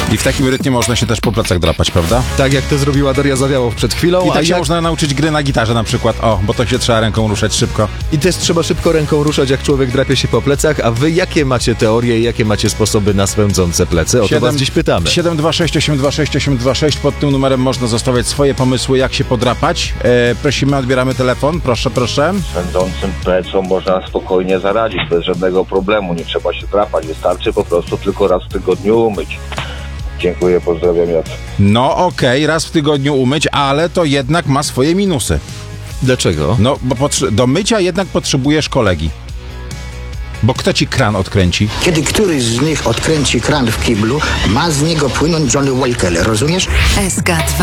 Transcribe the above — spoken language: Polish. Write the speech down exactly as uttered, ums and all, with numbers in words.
I w takim rytmie można się też po plecach drapać, prawda? Tak jak to zrobiła Daria Zawiałow przed chwilą. I tak a się jak... można nauczyć gry na gitarze na przykład. O, bo to się trzeba ręką ruszać szybko. I też trzeba szybko ręką ruszać, jak człowiek drapie się po plecach. A wy jakie macie teorie i jakie macie sposoby na swędzące plecy? O to was dziś pytamy. siedem dwa sześć osiem dwa sześć osiem dwa sześć. Pod tym numerem można zostawiać swoje pomysły, jak się podrapać. E, prosimy, odbieramy telefon. Proszę, proszę. Swędzącym plecom można spokojnie zaradzić, bez żadnego problemu. Nie trzeba się drapać. Wystarczy po prostu tylko raz w tygodniu umyć. Dziękuję, pozdrawiam, Jacek. No okej, okay, raz w tygodniu umyć, ale to jednak ma swoje minusy. Dlaczego? No, bo potrze- do mycia jednak potrzebujesz kolegi. Bo kto ci kran odkręci? Kiedy któryś z nich odkręci kran w kiblu, ma z niego płynąć Johnny Walker, rozumiesz? S K dwa.